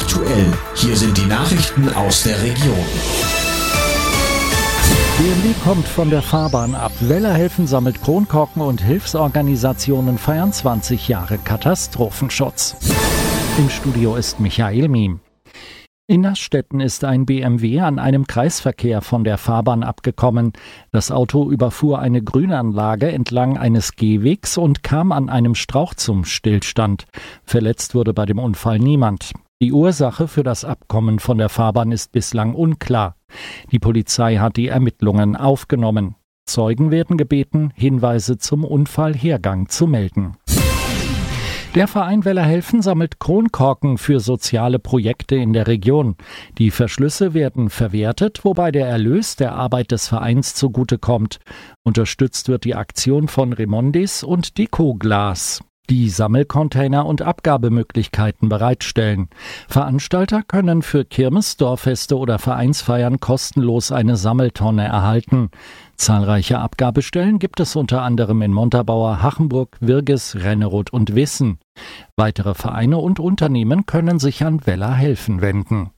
aktuell. Hier sind die Nachrichten aus der Region. BMW kommt von der Fahrbahn ab. Wellerhelfen sammelt Kronkorken und Hilfsorganisationen feiern 20 Jahre Katastrophenschutz. Im Studio ist Michael Miem. In Naßstetten ist ein BMW an einem Kreisverkehr von der Fahrbahn abgekommen. Das Auto überfuhr eine Grünanlage entlang eines Gehwegs und kam an einem Strauch zum Stillstand. Verletzt wurde bei dem Unfall niemand. Die Ursache für das Abkommen von der Fahrbahn ist bislang unklar. Die Polizei hat die Ermittlungen aufgenommen. Zeugen werden gebeten, Hinweise zum Unfallhergang zu melden. Der Verein Wellerhelfen sammelt Kronkorken für soziale Projekte in der Region. Die Verschlüsse werden verwertet, wobei der Erlös der Arbeit des Vereins zugutekommt. Unterstützt wird die Aktion von Remondis und Decoglas, die Sammelcontainer und Abgabemöglichkeiten bereitstellen. Veranstalter können für Kirmes, Dorffeste oder Vereinsfeiern kostenlos eine Sammeltonne erhalten. Zahlreiche Abgabestellen gibt es unter anderem in Montabaur, Hachenburg, Wirges, Renneroth und Wissen. Weitere Vereine und Unternehmen können sich an Wellerhelfen wenden.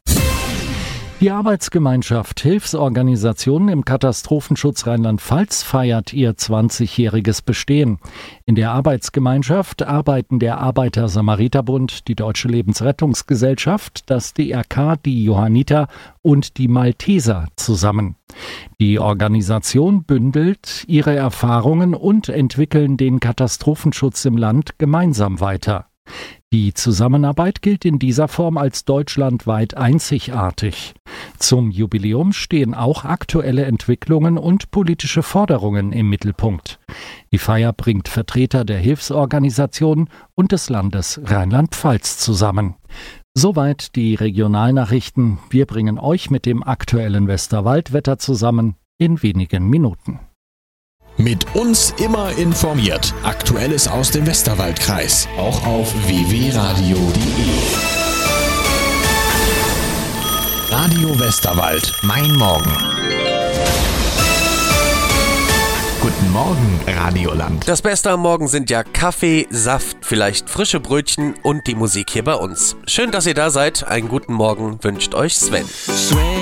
Die Arbeitsgemeinschaft Hilfsorganisationen im Katastrophenschutz Rheinland-Pfalz feiert ihr 20-jähriges Bestehen. In der Arbeitsgemeinschaft arbeiten der Arbeiter-Samariter-Bund, die Deutsche Lebensrettungsgesellschaft, das DRK, die Johanniter und die Malteser zusammen. Die Organisation bündelt ihre Erfahrungen und entwickeln den Katastrophenschutz im Land gemeinsam weiter. Die Zusammenarbeit gilt in dieser Form als deutschlandweit einzigartig. Zum Jubiläum stehen auch aktuelle Entwicklungen und politische Forderungen im Mittelpunkt. Die Feier bringt Vertreter der Hilfsorganisationen und des Landes Rheinland-Pfalz zusammen. Soweit die Regionalnachrichten. Wir bringen euch mit dem aktuellen Westerwaldwetter zusammen in wenigen Minuten. Mit uns immer informiert. Aktuelles aus dem Westerwaldkreis. Auch auf www.radio.de. Radio Westerwald. Mein Morgen. Guten Morgen, Radioland. Das Beste am Morgen sind ja Kaffee, Saft, vielleicht frische Brötchen und die Musik hier bei uns. Schön, dass ihr da seid. Einen guten Morgen wünscht euch Sven.